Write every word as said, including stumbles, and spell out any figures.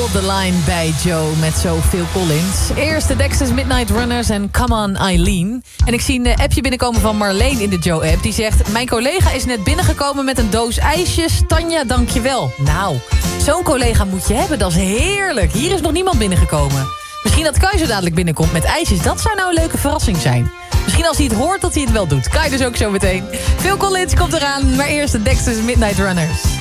Hold the Line bij Joe met zo Phil Collins. Eerst de Dexter's Midnight Runners en Come On Eileen. En ik zie een appje binnenkomen van Marleen in de Joe-app. Die zegt, mijn collega is net binnengekomen met een doos ijsjes. Tanja, dankjewel. Nou, zo'n collega moet je hebben, dat is heerlijk. Hier is nog niemand binnengekomen. Misschien dat Kai zo dadelijk binnenkomt met ijsjes. Dat zou nou een leuke verrassing zijn. Misschien als hij het hoort dat hij het wel doet. Kai dus ook zo meteen. Phil Collins komt eraan, maar eerst de Dexter's Midnight Runners.